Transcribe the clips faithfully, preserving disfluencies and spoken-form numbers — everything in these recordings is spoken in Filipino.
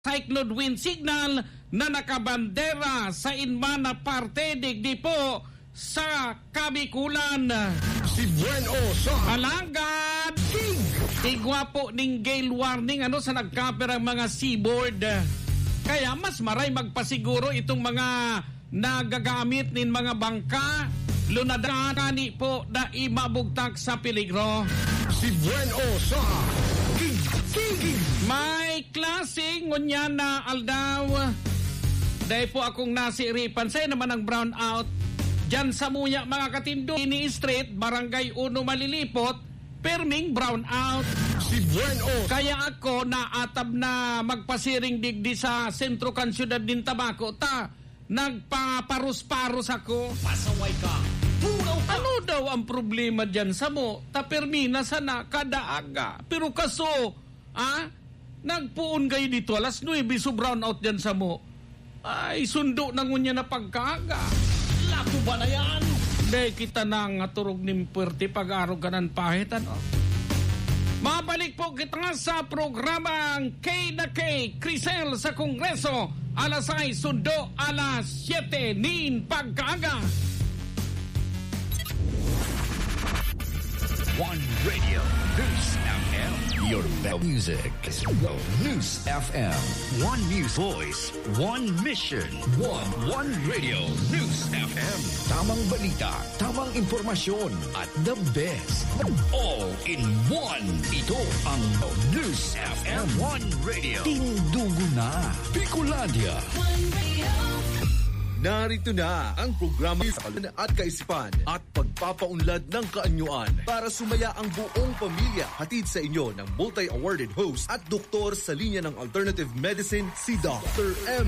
cyclone wind signal na nakabandera sa inman na parte digdi po sa Kabikulan. Si Bueno sa Alangad igwa po ning gale warning ano sa nagkaper ang mga seaboard. Kaya mas maray magpasiguro itong mga nagagamit nin mga bangka lunadani po na imabugtak sa peligro. Si Bueno sa May klase ngunya na aldaw. Dahil po akong nasiripan sa naman ang brown out. Diyan sa Muya mga katindo, ini street, barangay uno Malilipot, perming brown out. Si Bueno. Kaya ako naatab na magpasiring digdi sa sentro kan syudad din Tabaco. Ta, nagpaparus-parus ako. Pasaway ka. Pugaw ka. Ano daw ang problema dyan sa mo? Ta permina sana kadaaga. Pero kaso, ah, nagpuon kayo dito alas nuwebe so brown out dyan sa mo. Ay, sundo na ngunya na pagkaga. Lako ba na yan? Dahil kita nang turog ni Puerte pag-araw ka ng pahit, ano? Mabalik po kita nga sa programang K na K, Crisel sa Kongreso, alas seis, sundo, alas siyete, nin pagkaga. One Radio, News F M. Your best music is News F M. One news voice, one mission, one one radio. News F M. Tamang balita, tamang impormasyon, at the best. All in one. Ito ang News F M. One Radio. Tindugo na. Bicolandia. One Radio. Narito na ang programa sa kalan at kaisipan at pagpapaunlad ng kaanyuan para sumaya ang buong pamilya. Hatid sa inyo ng multi-awarded host at doktor sa linya ng alternative medicine, si Doctor M.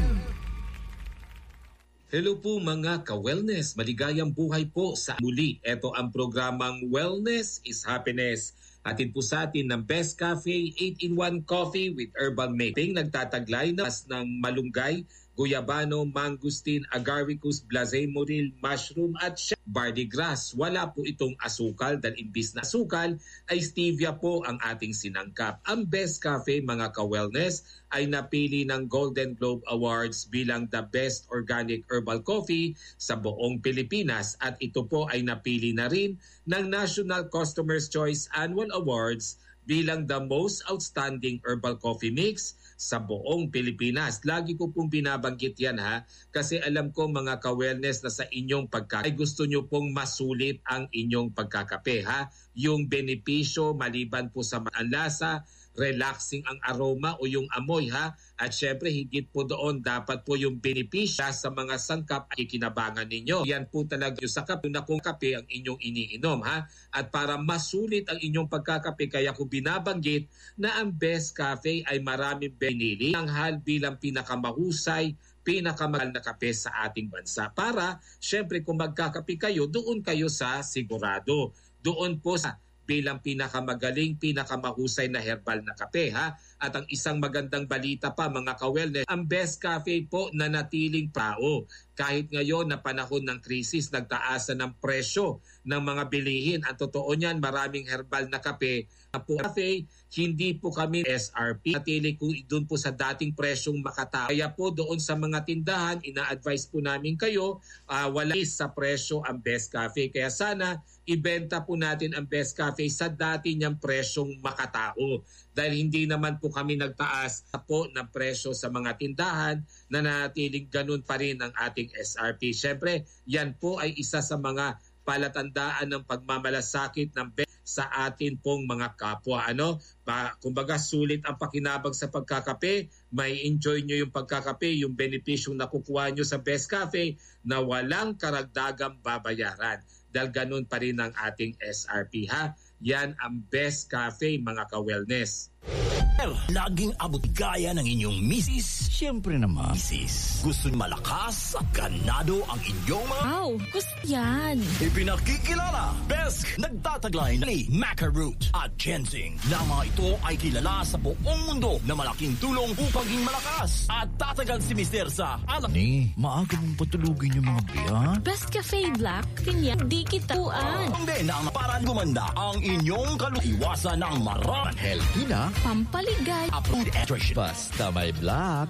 Hello po mga ka-wellness. Maligayang buhay po sa muli. Ito ang programang Wellness is Happiness. Hatid po sa atin ng Best Cafe eight in one Coffee with Herbal Making. Nagtataglay na ng malunggay, guyabano, mangustin, agaricus, blase moril, mushroom at barley grass. Wala po itong asukal dahil imbis na asukal ay stevia po ang ating sinangkap. Ang Best Cafe mga ka-wellness ay napili ng Golden Globe Awards bilang the best organic herbal coffee sa buong Pilipinas at ito po ay napili na rin ng National Customer's Choice Annual Awards bilang the most outstanding herbal coffee mix sa buong Pilipinas. Lagi ko pong binabanggit yan ha, kasi alam ko mga ka-wellness na sa inyong pagkakape ay gusto nyo pong masulit ang inyong pagkakape ha. Yung benepisyo maliban po sa lasa, relaxing ang aroma o yung amoy ha. At syempre higit po doon dapat po yung benepisyo sa mga sangkap ay kinabangan ninyo. Yan po talaga yung sakap na kung kape ang inyong iniinom ha. At para masulit ang inyong pagkakape kaya ko binabanggit na ang Best Cafe ay maraming pinili ang hal bilang pinakamahusay, pinakamahal na kape sa ating bansa. Para syempre kung magkakape kayo, doon kayo sa sigurado. Doon po sa bilang pinakamagaling, pinakamahusay na herbal na kape ha. At ang isang magandang balita pa mga ka-wellness, ang Best Cafe po nanatiling tao. Kahit ngayon na panahon ng krisis, nagtaasan ng presyo ng mga bilihin. Ang totoo niyan, maraming herbal na kape na po cafe, hindi po kami S R P. Natili ko doon po sa dating presyong makatao. Kaya po doon sa mga tindahan, ina-advise po namin kayo, uh, wala sa presyo ang Best Cafe. Kaya sana, ibenta po natin ang Best Cafe sa dati niyang presyong makatao. Dahil hindi naman po kami nagtaas po ng presyo sa mga tindahan na natiling ganun pa rin ang ating S R P. Siyempre, yan po ay isa sa mga palatandaan ng pagmamalasakit ng Best sa atin pong mga kapwa. Ano? Ba, kumbaga sulit ang pakinabang sa pagkakape, may enjoy nyo yung pagkakape, yung benepisyong nakukuha nyo sa Best Cafe na walang karagdagang babayaran. Dahil ganun pa rin ang ating S R P ha. Yan ang Best Cafe mga ka-wellness. Laging abot gaya ng inyong misis. Siyempre naman, misis. Gusto malakas at ganado ang inyong mga... Wow, gusto yan. Ipinakikilala, Best nagtataglay ni Macaroot at Ginseng. Na mga ito ay kilala sa buong mundo na malaking tulong upang maging malakas at tatagal si Mister sa alam. Ni, maaga mong patulugin yung mga biya. Best Cafe Black, kanya di kita tuan. Hindi na para gumanda ang inyong kaluiwasan ng maraming healthy na pampaligay. Approved Basta may black.